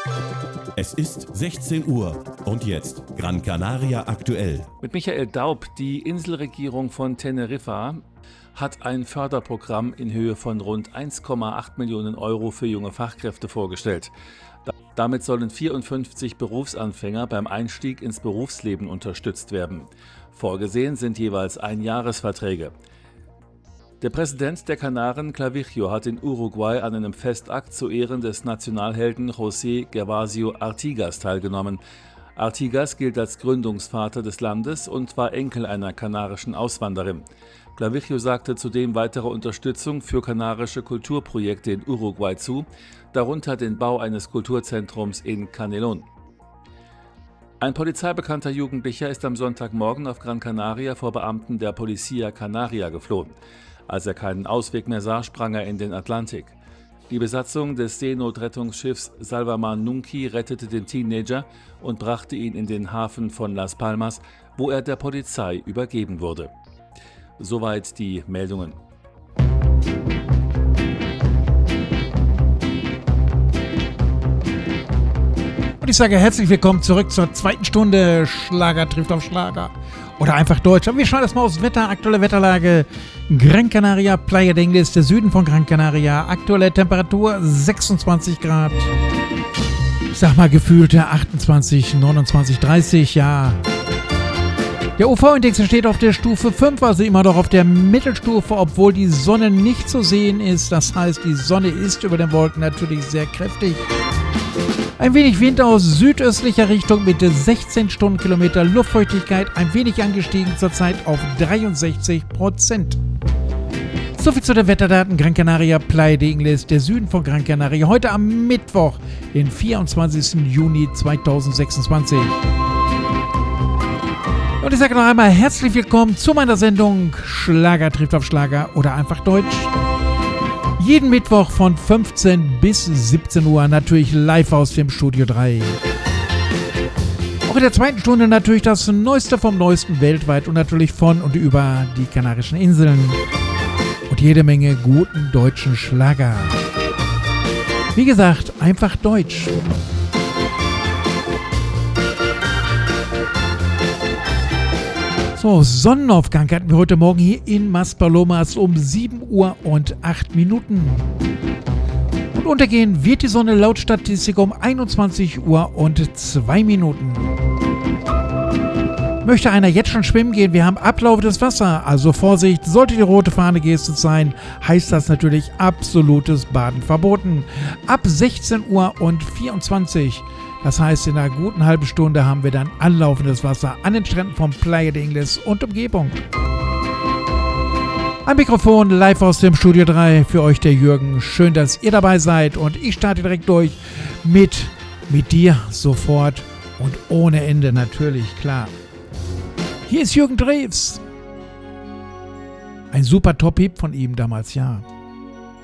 Es ist 16 Uhr und jetzt Gran Canaria aktuell. Mit Michael Daub, die Inselregierung von Teneriffa hat ein Förderprogramm in Höhe von rund 1,8 Millionen Euro für junge Fachkräfte vorgestellt. Damit sollen 54 Berufsanfänger beim Einstieg ins Berufsleben unterstützt werden. Vorgesehen sind jeweils Einjahresverträge. Der Präsident der Kanaren, Clavijo, hat in Uruguay an einem Festakt zu Ehren des Nationalhelden José Gervasio Artigas teilgenommen. Artigas gilt als Gründungsvater des Landes und war Enkel einer kanarischen Auswanderin. Clavijo sagte zudem weitere Unterstützung für kanarische Kulturprojekte in Uruguay zu, darunter den Bau eines Kulturzentrums in Canelón. Ein polizeibekannter Jugendlicher ist am Sonntagmorgen auf Gran Canaria vor Beamten der Policía Canaria geflohen. Als er keinen Ausweg mehr sah, sprang er in den Atlantik. Die Besatzung des Seenotrettungsschiffs Salvamar Nunki rettete den Teenager und brachte ihn in den Hafen von Las Palmas, wo er der Polizei übergeben wurde. Soweit die Meldungen. Und ich sage herzlich willkommen zurück zur zweiten Stunde Schlager trifft auf Schlager. Oder einfach Deutsch. Aber wir schauen erstmal aufs Wetter, aktuelle Wetterlage. Gran Canaria, Playa de Ingles, der Süden von Gran Canaria. Aktuelle Temperatur 26 Grad. Ich sag mal gefühlte 28, 29, 30, ja. Der UV-Index steht auf der Stufe 5, also immer noch auf der Mittelstufe, obwohl die Sonne nicht zu sehen ist. Das heißt, die Sonne ist über den Wolken natürlich sehr kräftig. Ein wenig Wind aus südöstlicher Richtung mit 16 Stundenkilometer, Luftfeuchtigkeit ein wenig angestiegen, zurzeit auf 63%. Soviel zu den Wetterdaten. Gran Canaria, Playa de Ingles, der Süden von Gran Canaria. Heute am Mittwoch, den 24. Juni 2026. Und ich sage noch einmal herzlich willkommen zu meiner Sendung Schlager trifft auf Schlager oder einfach Deutsch. Jeden Mittwoch von 15 bis 17 Uhr natürlich live aus dem Studio 3. Auch in der zweiten Stunde natürlich das Neueste vom Neuesten weltweit und natürlich von und über die Kanarischen Inseln. Und jede Menge guten deutschen Schlager. Wie gesagt, einfach Deutsch. So, Sonnenaufgang hatten wir heute Morgen hier in Maspalomas um 7 Uhr und 8 Minuten. Und untergehen wird die Sonne laut Statistik um 21 Uhr und 2 Minuten. Möchte einer jetzt schon schwimmen gehen? Wir haben ablaufendes Wasser, also Vorsicht, sollte die rote Fahne gehisst sein, heißt das natürlich absolutes Baden verboten. Ab 16 Uhr und 24. Das heißt, in einer guten halben Stunde haben wir dann anlaufendes Wasser an den Stränden von Playa de Ingles und Umgebung. Am Mikrofon live aus dem Studio 3 für euch der Jürgen. Schön, dass ihr dabei seid und ich starte direkt durch mit dir sofort und ohne Ende natürlich, klar. Hier ist Jürgen Drews. Ein super Top-Hit von ihm damals, ja.